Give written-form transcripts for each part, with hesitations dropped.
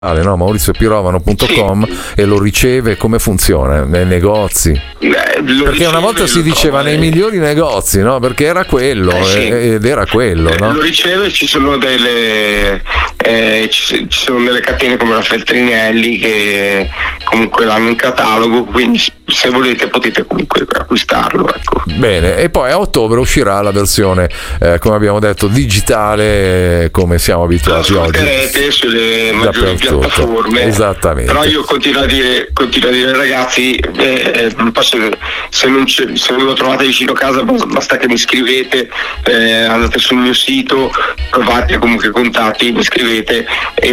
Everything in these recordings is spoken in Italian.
no? MaurizioPirovano.com, sì. E lo riceve, come funziona? Nei negozi? Perché una volta si diceva nei migliori negozi, no? Perché era quello, sì. Ed era quello, no? Lo riceve, ci sono delle catene come la Feltrinelli che comunque l'hanno in catalogo, quindi se volete potete comunque acquistarlo, ecco. Bene, e poi a ottobre uscirà la versione, come abbiamo detto, digitale, come siamo abituati oggi. Lo ascolterete sulle maggiori piattaforme. Esattamente. Però io continuo a dire ragazzi, se non lo trovate vicino a casa basta che mi scrivete, andate sul mio sito, provate comunque i contatti, mi scrivete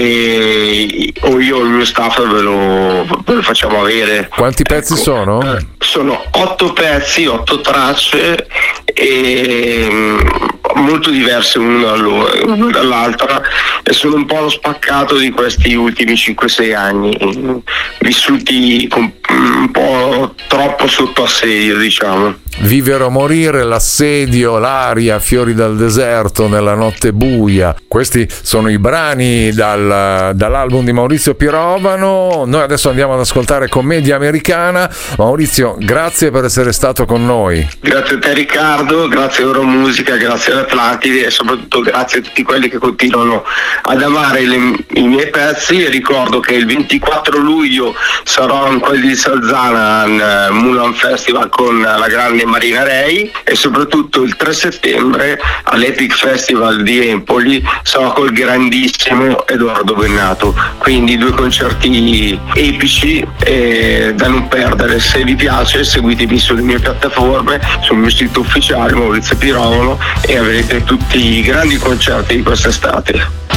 o io o il mio staff ve lo facciamo avere. Quanti pezzi sono? Sono 8 pezzi, 8 tracce e molto diverse una dall'altra, e sono un po' lo spaccato di questi ultimi 5-6 anni vissuti un po' troppo sotto assedio, diciamo. Vivere o morire, l'assedio, l'aria, fiori dal deserto, nella notte buia. Questi sono i brani dall'album di Maurizio Pirovano. Noi adesso andiamo ad ascoltare Commedia Americana. Maurizio, grazie per essere stato con noi. Grazie a te Riccardo, grazie a Euromusica, grazie all'Atlantide e soprattutto grazie a tutti quelli che continuano ad amare i miei pezzi. E ricordo che il 24 luglio sarò in quel di Salzana al Mulan Festival con la grande Marina Rei, e soprattutto il 3 settembre all'Epic Festival di Empoli sarò col grandissimo Edoardo Bennato, quindi 2 concerti epici da non perdere. Se vi piace seguitemi sulle mie piattaforme, sul mio sito ufficiale Maurizio Pirovano, e avrete tutti i grandi concerti di quest'estate.